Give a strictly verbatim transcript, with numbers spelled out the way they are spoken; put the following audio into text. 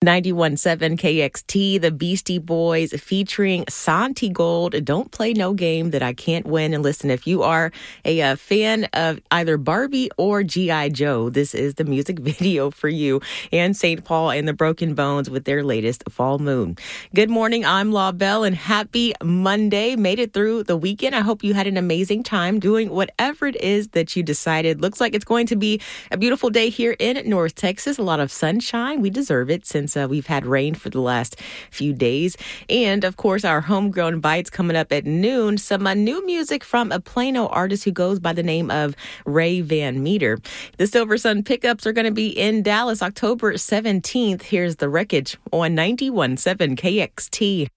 ninety-one point seven K X T, the Beastie Boys featuring Santi Gold. Don't play no game that I can't win. And listen, if you are a, a fan of either Barbie or G I. Joe, this is the music video for you. And Saint Paul and the Broken Bones with their latest Full Moon. Good morning. I'm La Belle and happy Monday. Made it through the weekend. I hope you had an amazing time doing whatever it is that you decided. Looks like it's going to be a beautiful day here in North Texas. A lot of sunshine. We deserve it since uh, we've had rain for the last few days. And of course, our homegrown bites coming up at noon. Some uh, new music from a Plano artist who goes by the name of Ray Van Meter. The Silver Sun pickups are going to be in Dallas October seventeenth. Here's the wreckage on ninety-one point seven K X T.